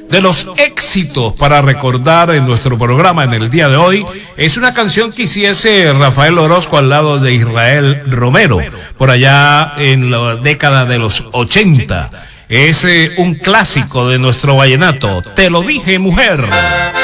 de los éxitos para recordar en nuestro programa en el día de hoy. Es una canción que hiciese Rafael Orozco al lado de Israel Romero, por allá en la década de los 80. Es un clásico de nuestro vallenato. Te lo dije, mujer.